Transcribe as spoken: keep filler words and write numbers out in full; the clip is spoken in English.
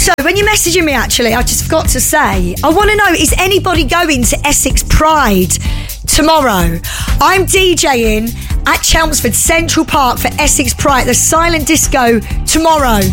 Also, when you're messaging me, actually, I just forgot to say, I want to know, is anybody going to Essex Pride tomorrow? I'm DJing at Chelmsford Central Park for Essex Pride, the silent disco, tomorrow.